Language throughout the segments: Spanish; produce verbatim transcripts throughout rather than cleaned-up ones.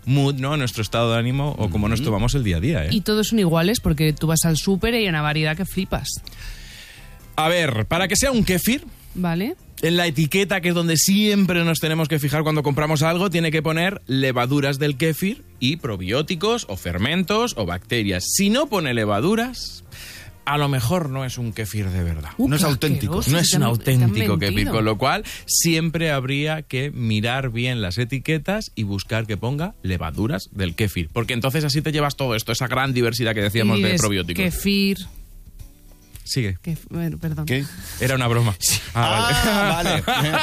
mood, ¿no? Nuestro estado de ánimo o cómo nos tomamos el día a día, ¿eh? Y todos son iguales porque tú vas al súper y hay una variedad que flipas. A ver, para que sea un kéfir, ¿Vale? en la etiqueta, que es donde siempre nos tenemos que fijar cuando compramos algo, tiene que poner levaduras del kéfir y probióticos o fermentos o bacterias. Si no pone levaduras, a lo mejor no es un kéfir de verdad. Uh, No es qué auténtico. asqueroso, No es te un han- te han auténtico kéfir, mentido. con lo cual siempre habría que mirar bien las etiquetas y buscar que ponga levaduras del kéfir, porque entonces así te llevas todo esto, esa gran diversidad que decíamos Y de dices, probióticos. Kefir. Sigue. Kef- bueno, perdón. ¿Qué? Era una broma. Ah, Ah, vale.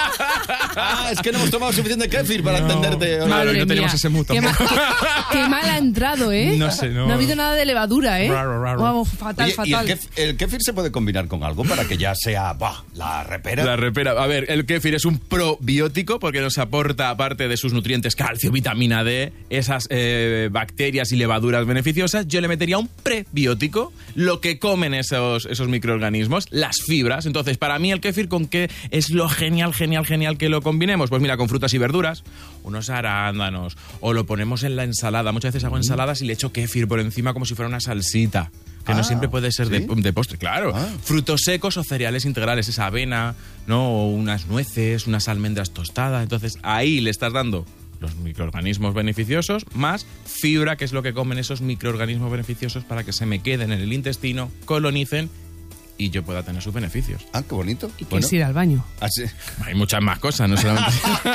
Ah, es que no hemos tomado suficiente kéfir para No. entenderte. Claro, Madre no tenemos mía. ese mood Qué, ma- tampoco. qué- qué mal ha entrado, ¿eh? No sé, no. ha habido nada de levadura, ¿eh? Raro, raro. Vamos, fatal, Oye, ¿y el fatal. kéfir, el kéfir se puede combinar con algo para que ya sea bah, la repera? La repera. A ver, el kéfir es un probiótico porque nos aporta, aparte de sus nutrientes, calcio, vitamina D, esas eh, bacterias y levaduras beneficiosas. Yo le metería un prebiótico, lo que comen esos, esos microorganismos, las fibras. Entonces, para mí el kéfir, ¿con qué es lo genial, genial, genial que lo combinemos? Pues mira, con frutas y verduras, unos arándanos, o lo ponemos en la ensalada. Muchas veces hago ensaladas y le echo kéfir por encima como si fuera una salsita. Que Ah, no siempre puede ser de, ¿sí? de postre, claro. Ah. Frutos secos o cereales integrales, esa avena, ¿no? O unas nueces, unas almendras tostadas. Entonces, ahí le estás dando los microorganismos beneficiosos más fibra, que es lo que comen esos microorganismos beneficiosos para que se me queden en el intestino, colonicen y yo pueda tener sus beneficios. Ah, qué bonito. Y que Bueno, es ir al baño. así- Hay muchas más cosas, no solamente...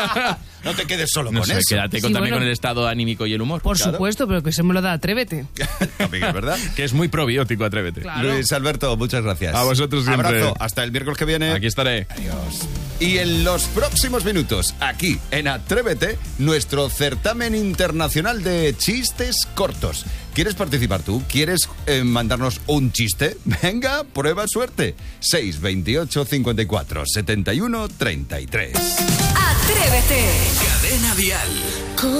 no te quedes solo no con sé, eso. quédate con, Sí, también bueno. con el estado anímico y el humor. Por Claro. supuesto, pero que se me lo da Atrévete. También es verdad. Que es muy probiótico, atrévete. Claro. Luis Alberto, muchas gracias. A vosotros siempre. Abrazo. Hasta el miércoles que viene. Aquí estaré. Y en los próximos minutos, aquí en Atrévete, nuestro certamen internacional de chistes cortos. ¿Quieres participar tú? ¿Quieres eh, mandarnos un chiste? Venga, prueba suerte. seis veintiocho cincuenta y cuatro setenta y uno treinta y tres. Atrévete. Cadena Dial.